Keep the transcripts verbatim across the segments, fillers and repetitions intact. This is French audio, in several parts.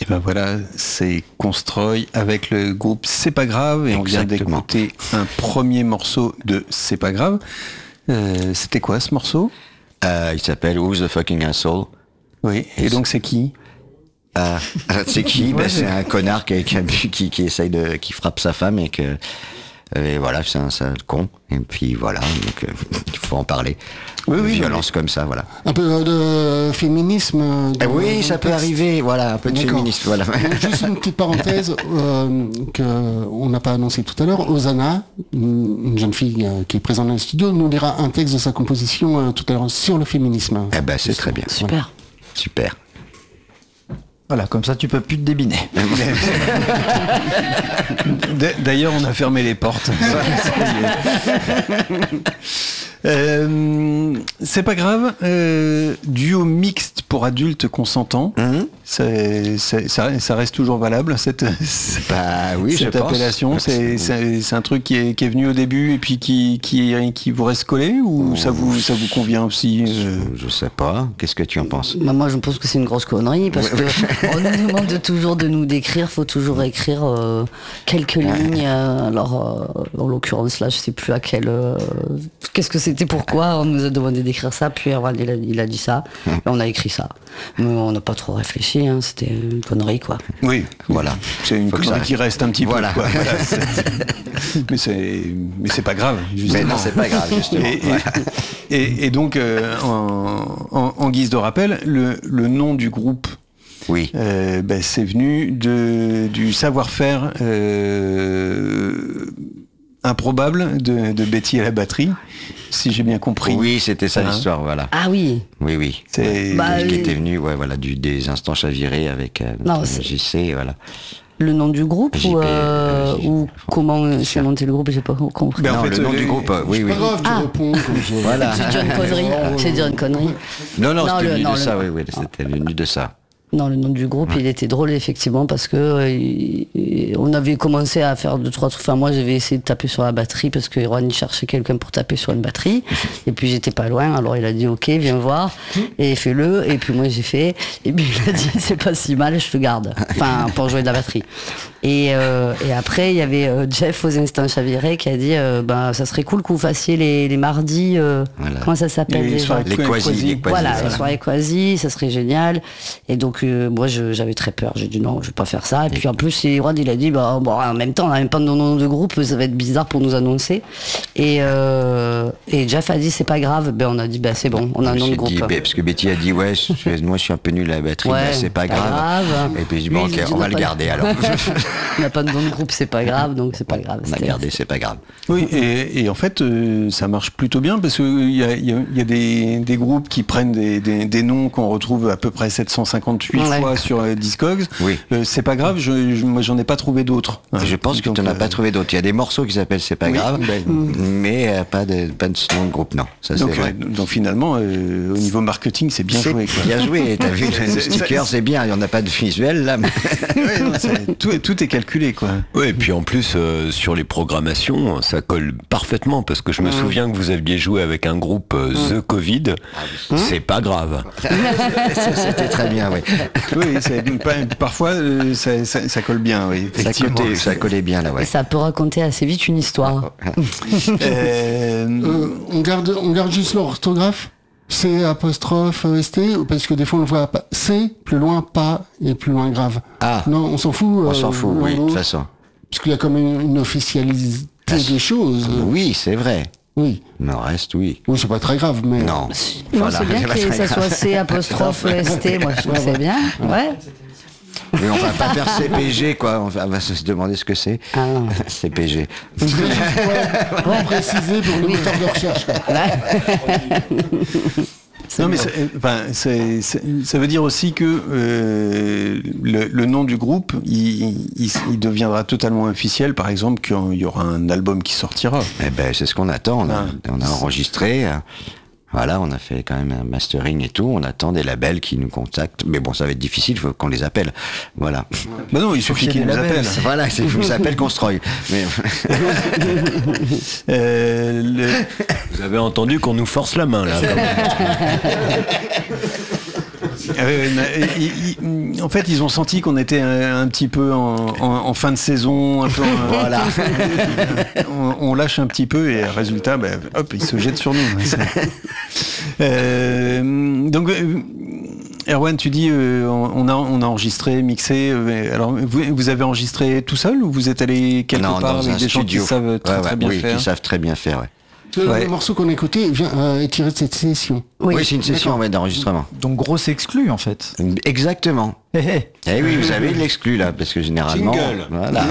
Et ben voilà, c'est Constroy avec le groupe C'est pas grave, et on vient d'écouter un premier morceau de C'est pas grave. Euh, c'était quoi ce morceau? euh, Il s'appelle Who's the fucking asshole? Oui, et, et donc c'est qui? euh, C'est qui? Ben, c'est un connard qui, qui, qui, qui essaye de, qui frappe sa femme et que, et voilà, c'est un sale con. Et puis voilà, donc euh, il faut en parler. Oui, oui, violence oui. comme ça, voilà. Un peu de féminisme. Eh oui, ça peut texte. arriver, voilà, un peu de D'accord. féminisme, voilà. Juste une petite parenthèse euh, qu'on n'a pas annoncé tout à l'heure. Osana, une jeune fille euh, qui est présente dans le studio, nous lira un texte de sa composition euh, tout à l'heure sur le féminisme. Eh ben, c'est très bien. Super. Super. Voilà, comme ça tu peux plus te débiner. D'ailleurs, on a fermé les portes. Euh, c'est pas grave. Euh, duo mixte pour adultes consentants. Mmh. C'est, c'est, ça, ça reste toujours valable cette, Bah oui, cette je appellation. pense. C'est, c'est, c'est un truc qui est, qui est venu au début et puis qui, qui, qui vous reste collé ou Oh. ça vous, ça vous convient aussi euh... Je, je sais pas. Qu'est-ce que tu en penses? Bah, moi, je pense que c'est une grosse connerie parce que on nous demande de toujours de nous décrire. Faut toujours écrire euh, quelques lignes. Euh, alors, euh, en l'occurrence là, je sais plus à quel. Euh, qu'est-ce que c'était? Pourquoi on nous a demandé d'écrire ça? Puis Erwan, il a, il a dit ça. Et on a écrit ça. Mais on n'a pas trop réfléchi. Hein, c'était une connerie, quoi. Oui, Voilà. c'est une Faut que connerie ça qui reste un petit Voilà. peu. Quoi. Voilà, c'est... mais c'est, mais c'est pas grave. Justement. Mais non, c'est pas grave, justement. Et, Voilà. et, et, et donc, euh, en, en, en guise de rappel, le, le nom du groupe, Oui. euh, ben, c'est venu de, du savoir-faire euh, improbable de, de Betty à la batterie, si j'ai bien compris. Oui, c'était ça Hein. l'histoire, voilà. Ah oui. Oui, oui. C'est- Bah, qui oui. était venu, ouais, voilà, du, des instants chavirés avec euh, Non, notre c'est- J C, voilà. Le nom du groupe J P, ou, euh, euh, J- ou comment s'est monté le groupe? J'ai pas compris. Ben, en non, fait, le nom euh, du groupe, euh, oui, C'est oui. pas grave, tu Ah. réponds comme ça. Voilà. C'est dire une connerie. C'est dire une connerie. Non, non, Non, c'était le- venu non, de le- ça, oui, oui, c'était venu de ça. Non, le nom du groupe, il était drôle effectivement parce que euh, il- il- on avait commencé à faire deux trois trucs. Enfin, moi, j'avais essayé de taper sur la batterie parce que Erwan il cherchait quelqu'un pour taper sur une batterie. Et puis j'étais pas loin, alors il a dit ok, viens voir et fais-le. Et puis moi j'ai fait. Et puis il a dit c'est pas si mal, je te garde. Enfin, pour jouer de la batterie. Et, euh, et après, il y avait euh, Jeff aux instants chavirés qui a dit euh, ben ça serait cool que vous fassiez les, les mardis. Euh, Voilà. Comment ça s'appelle Les déjà soirées Les Quasi. quasi, les quasi, Voilà, voilà. les soirées quasi, ça serait génial. Et donc, euh, moi, je- j'avais très peur. J'ai dit non, je vais pas faire ça. Et puis, en plus, Erwan, il a dit, bah, bon, en même temps, on n'a même pas de nom de groupe, ça va être bizarre pour nous annoncer. Et, euh, et Jeff a dit, c'est pas grave. Ben, on a dit, bah, c'est bon, on a un Je nom me de suis groupe. dit, bah, parce que Betty a dit, ouais, je- moi je suis un peu nul à la batterie, Ouais, bah, c'est pas pas grave. grave. Et puis je dis, Lui, bon, il ok, dit, on on va a le pas- garder alors. On n'a pas de nom de groupe, c'est pas grave, donc c'est pas grave. On a C'était- gardé, c'est pas grave. Oui, et, et en fait, euh, ça marche plutôt bien parce qu'il y a, y a, y a des, des groupes qui prennent des, des, des noms qu'on retrouve à peu près sept cent cinquante-huit Ouais. fois sur euh, Discogs. Oui. Euh, c'est pas grave, je, je, moi j'en ai pas trouvé d'autres. Je pense que Donc, tu n'en as euh, pas trouvé d'autres. Il y a des morceaux qui s'appellent C'est pas Oui, grave, ben- mais euh, pas de pas de nom de groupe, non. Ça c'est Donc, vrai. euh, donc finalement, euh, au niveau marketing, c'est bien C'est joué. Quoi. bien joué, t'as vu le C'est- sticker, c'est bien, il n'y en a pas de visuel là. Mais... Ouais, non, c'est- tout, est- tout est calculé, quoi. Oui, et puis en plus, euh, sur les programmations, ça colle parfaitement, parce que je me souviens que vous aviez joué avec un groupe euh, The Covid, c'est pas grave. C'était très bien, oui. Oui, c'est, pa- parfois, euh, ça, ça, ça colle bien, oui. Ça, effectivement. collait, ça collait bien là, Et ouais. ça peut raconter assez vite une histoire. Euh, Euh, on, garde, on garde juste l'orthographe. C apostrophe E S T, parce que des fois on le voit pas. C, plus loin, pas, et plus loin, grave. Ah. Non, on s'en fout. On euh, s'en fout, l'un oui, de l'autre, toute façon. Parce qu'il y a comme une, une officialité des choses. Oui, c'est vrai. Oui. Mais au reste, oui. Oui, c'est pas très grave, mais. Non. Non, Voilà. c'est bien C'est pas que très ça grave. soit C apostrophe E S T, moi je trouve que c'est bien. Ouais. Mais on va pas faire C P G, quoi. On va, on va se demander ce que c'est. Ah. C P G. Ouais, pour préciser pour le moteur de recherche. quoi. Non, mais c'est- enfin, c'est- c'est- ça veut dire aussi que euh, le, le nom du groupe, il, il- il deviendra totalement officiel, par exemple, qu'il y aura un album qui sortira. Eh ben, c'est ce qu'on attend. On a, Ah. on a enregistré. euh, Voilà, on a fait quand même un mastering et tout. On attend des labels qui nous contactent. Mais bon, ça va être difficile, il faut qu'on les appelle. Voilà. Bah non, il suffit qu'il y ait qu'ils des nous labels. appellent. Voilà, c'est, ça s'appelle Constroy. Mais Euh, le- Vous avez entendu qu'on nous force la main, là. quand même. euh, il, il, en fait, ils ont senti qu'on était un, un petit peu en, en, en fin de saison, un peu, Voilà. on, on lâche un petit peu et résultat, bah, hop, ils se jettent sur nous. euh, donc, euh, Erwan, tu dis, euh, on, a, on a enregistré, mixé. Euh, alors, vous, vous avez enregistré tout seul ou vous êtes allé quelque non, part dans avec un des gens studio. qui savent très, ouais, ouais, très bien oui, faire? qui savent très bien faire, ouais. Le Ouais. morceau qu'on a écouté vient, euh, est tiré de cette session. Oui, c'est une session ouais, d'enregistrement. Donc grosse exclue en fait. Exactement. Hé, hé. Eh oui, vous avez l'exclu là, parce que généralement. Jingle. Voilà.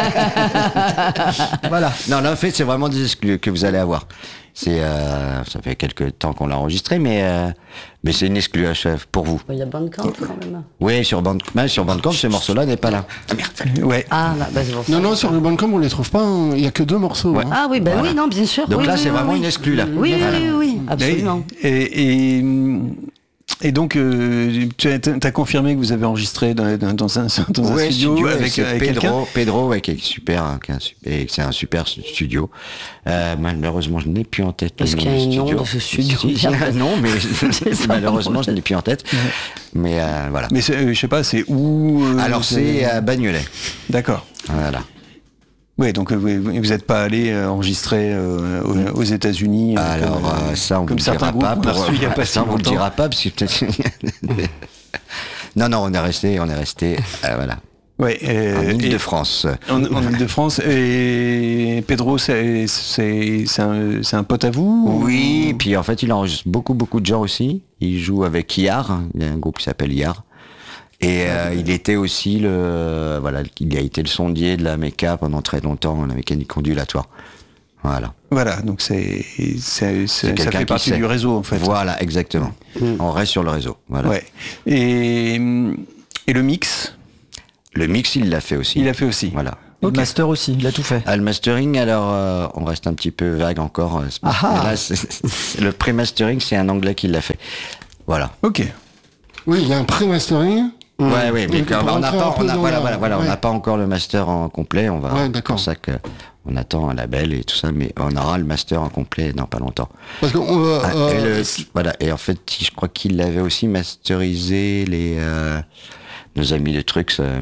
Voilà. Non, là, en fait, c'est vraiment des exclus que vous allez avoir. C'est, euh, ça fait quelques temps qu'on l'a enregistré, mais euh, mais c'est une exclue à chef pour vous. Il y a Bandcamp quand même. Oui, sur Bandcamp, sur Bandcamp, ce morceau-là n'est pas là. Ouais. Ah, là, bah, c'est bon. Non, non, sur le Bandcamp, on les trouve pas. hein. Il y a que deux morceaux. Ouais. hein. Ah oui, bah Voilà. oui, non, bien sûr. Donc oui, là, oui, c'est oui, vraiment oui. une exclue là. Oui, oui, Voilà. oui, oui, absolument. Et, et, et donc, euh, tu as, t'as confirmé que vous avez enregistré dans, dans, dans un, dans un Ouais, studio, avec, c'est avec quelqu'un. Pedro, Pedro, ouais, qui est super, hein, qui est un super- et c'est un super studio. Euh, malheureusement, je n'ai plus en tête. Est-ce le qu'il y a du un nom studio. de ce studio? Si, si, non, mais malheureusement, je n'ai plus en tête. Mais euh, voilà. Mais c'est, euh, je sais pas, c'est où euh, Alors c'est à Bagnolet. D'accord. Voilà. Oui, donc euh, vous vous n'êtes pas allé euh, enregistrer euh, aux, aux États-Unis. euh, Alors comme, euh, ça, on vous comme le certains dira groupes pas. qu'on a Pour, reçus il y a pas si ça, on vous le longtemps. dira pas parce que peut-être. non, non, on est resté, on est resté, euh, voilà, Ouais. en euh, et- Île-de-France. En, en Ile-de-France. Et Pedro, c'est, c'est, c'est, un, c'est un pote à vous ou- Oui, et puis en fait, il enregistre beaucoup, beaucoup de gens aussi. Il joue avec Yar, il y a un groupe qui s'appelle Yar. Et euh, il était aussi le, voilà, il a été le sondier de la méca pendant très longtemps, la mécanique ondulatoire. Voilà. Voilà, donc c'est, c'est, c'est- ça quelqu'un fait qui partie sait. du réseau en fait. Voilà, exactement. On reste sur le réseau. Voilà. Ouais. Et, et le mix, Le mix, il l'a fait aussi. il l'a fait aussi. Voilà. Le master aussi, il a tout fait. Ah, le mastering, alors, euh, on reste un petit peu vague encore. euh, c'est pas- Ah ah. mais là, c'est- c'est- le pré-mastering, c'est un Anglais qui l'a fait. Voilà. Ok. Oui, il y a un pré-mastering. Ouais, ouais, mais Donc, comme pour on n'a rentrer pas, un peu on a, dans voilà, la- voilà, voilà, on ouais. n'a pas encore le master en complet. On va, Ouais, c'est d'accord. pour ça que on attend un label et tout ça, mais on aura le master en complet dans pas longtemps. Parce que on, euh, Ah, et, euh, le- voilà, et en fait, je crois qu'il avait aussi masterisé les euh, nos amis de Trucs. euh,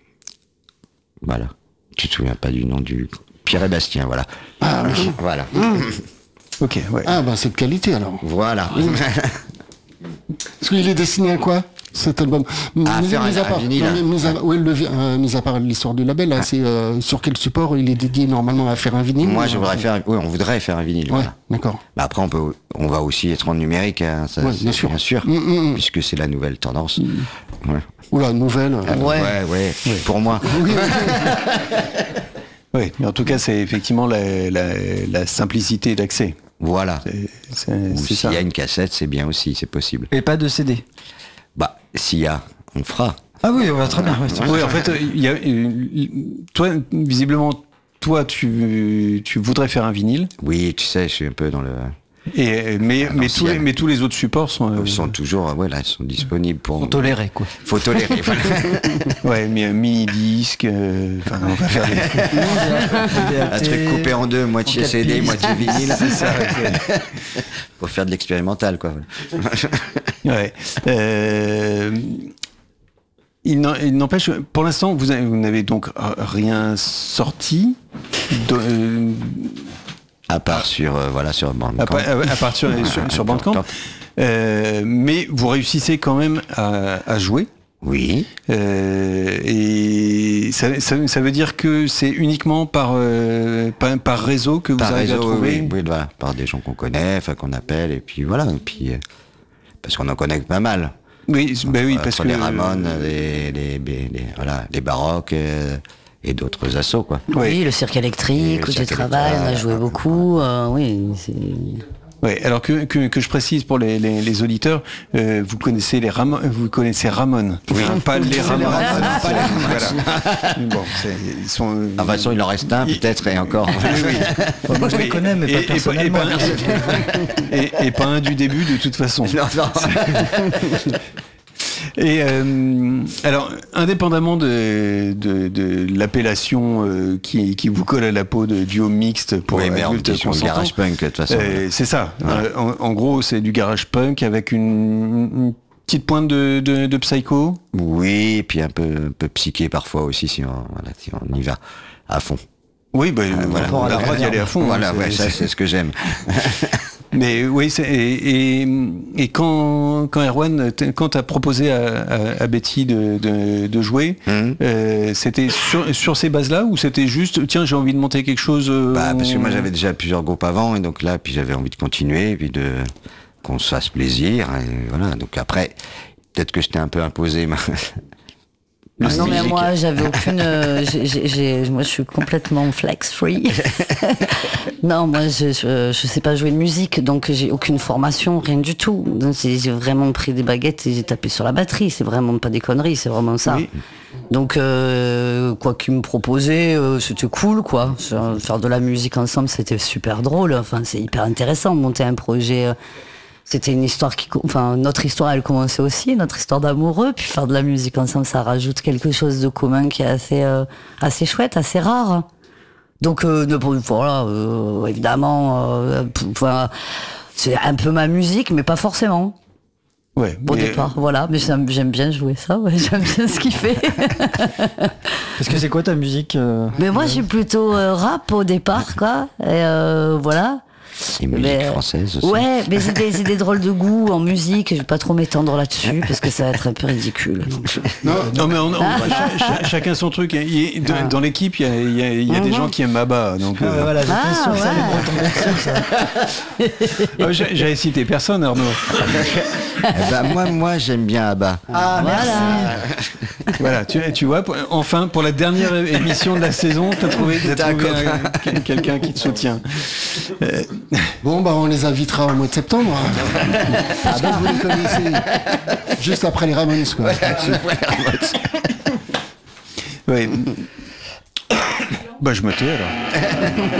voilà. Tu te souviens pas du nom du Pierre et Bastien, voilà. Voilà. Ok, ouais. ah bah c'est de qualité alors. Voilà. Parce qu'il est destiné à quoi cet album? À faire un- à un part, vinyle. non, mais mis à, ouais, le vi- euh, mis à part l'histoire du label, là, c'est euh, sur quel support il est dédié normalement à faire un vinyle? Moi, ou- je voudrais faire, oui, on voudrait faire un vinyle. Ouais, Voilà. d'accord. Bah après, on peut, on va aussi être en numérique, hein, ça, Ouais, c'est- bien sûr. bien sûr, Mm, mm, mm. puisque c'est la nouvelle tendance. Ouais. Oula, nouvelle. euh, Ouais. ouais, ouais, pour moi. Oui, Oui, mais en tout cas, c'est effectivement la, la, la simplicité d'accès. Voilà. C'est, c'est, Ou c'est s'il ça. y a une cassette, c'est bien aussi, c'est possible. Et pas de C D. Bah, s'il y a, on fera. Ah oui, ouais, très bien. ouais. Oui, en fait, il y a, euh, toi, visiblement, toi, tu, tu voudrais faire un vinyle, Oui, tu sais, je suis un peu dans le. et, mais, À mais, tous les, l'ancienne. mais tous les autres supports sont. euh, Ils sont toujours, ouais, là, ils sont disponibles pour. On tolérait quoi. Faut tolérer. Voilà. ouais, mais mini-disque, euh, enfin, on va faire des... Un truc coupé en deux, moitié quatre C D, pistes. moitié vinyle. C'est ça, c'est- Faut faire de l'expérimental, quoi. Ouais. Euh, il n'en- il n'empêche, pour l'instant, vous, avez- vous n'avez donc rien sorti. De, euh, À part sur, euh, voilà, sur Bandcamp. à, part- à part sur, sur, sur Bandcamp. Euh, mais vous réussissez quand même à, à jouer. Oui. Euh, et ça, ça, ça veut dire que c'est uniquement par, euh, par, par réseau que vous Par arrivez réseau, à trouver. oui, oui, voilà, par des gens qu'on connaît, enfin qu'on appelle, et puis voilà, et puis euh, parce qu'on en connaît pas mal. Oui, bah oui, parce Entre que les Ramones, les, les, les, les- voilà, les Baroques euh, et d'autres assos, quoi. Ouais. Oui, le cirque Et électrique, le où j'ai cirque travaillé, on a électrique, joué voilà. beaucoup. euh, oui, c'est... Ouais, alors que, que, que je précise pour les, les, les auditeurs, euh, vous connaissez les Ramon, vous connaissez Ramon, oui. Pas les Ramones, Ramones, pas les Ramones, voilà. Bon, c'est, ils sont. euh, Ah, de toute façon, il en reste un, peut-être, et encore. Moi je les connais, mais pas et, et, personnellement. et, et, et pas un du début de toute façon. Non, non. Et euh, alors, indépendamment de, de, de l'appellation euh, qui, qui vous colle à la peau de duo mixte pour Oui, mais on adultes dit sur le consentants, garage punk, de toute façon. euh, c'est ça. Voilà. Euh, en, en gros, c'est du garage punk avec une, une petite pointe de, de, de psycho. Oui, et puis un peu, un peu psyché parfois aussi, si on, voilà, si on y va à fond. Oui, bah, Ah, voilà. on a le droit d'y aller à fond. Voilà, hein, ouais, c'est- ça c'est ce que j'aime. Mais oui, c'est- et, et, et quand, quand Erwan, t- quand t'as proposé à, à, à Betty de, de, de jouer, Mhm. euh, c'était sur, sur ces bases-là ou c'était juste, tiens, j'ai envie de monter quelque chose. euh, Bah, parce que moi on- j'avais déjà plusieurs groupes avant, et donc là, puis j'avais envie de continuer, et puis de qu'on se fasse plaisir, et voilà. Donc après, peut-être que je t'ai un peu imposé ma. ma Non mais musique. moi j'avais aucune, euh, j'ai- j'ai- j'ai- moi je suis complètement flex free. Non moi je, je je sais pas jouer de musique donc j'ai aucune formation, rien du tout. Donc j'ai j'ai vraiment pris des baguettes et j'ai tapé sur la batterie. C'est vraiment pas des conneries, c'est vraiment ça. Oui. Donc euh, quoi qu'il me proposait, euh, c'était cool quoi. Faire faire de la musique ensemble c'était super drôle. Enfin c'est hyper intéressant monter un projet. euh, C'était une histoire qui, co- enfin, notre histoire, elle commençait aussi, notre histoire d'amoureux, puis faire de la musique ensemble, ça rajoute quelque chose de commun qui est assez, euh, assez chouette, assez rare. Donc, euh, ne- voilà, euh, évidemment, euh, p- enfin, c'est un peu ma musique, mais pas forcément. Ouais, Au mais- départ, voilà, mais j'aime j'aime bien jouer ça, ouais, j'aime bien ce qu'il fait. Parce que c'est quoi ta musique euh, Mais moi, je suis plutôt euh, rap au départ, quoi, et euh, voilà. Et musique Mais, euh, française aussi. Ouais, mais j'ai des, j'ai des drôles de goût en musique, je vais pas trop m'étendre là-dessus parce que ça va être un peu ridicule. donc. Non, non, mais on, on- cha- cha- chacun son truc. Il y a- dans, dans l'équipe, il y a, il y a- il y a des gens qui aiment Abba. Donc, Ah, euh, ouais, voilà, j'étais Ah, sûr que ça allait ouais. me retomber dessus, ça. euh, j'ai- j'avais cité personne, Arnaud. Eh ben, moi, moi, j'aime bien Abba. Ah, merci. Voilà, tu, tu vois, pour- enfin, pour la dernière émission de la saison, t'as trouvé, t'as T'as un trouvé un- quel- quelqu'un qui te soutient. Euh, Bon, bah, on les invitera au mois de septembre. Parce que vous les connaissez. Juste après les Ramones, quoi. ouais. Bah, je me tais alors.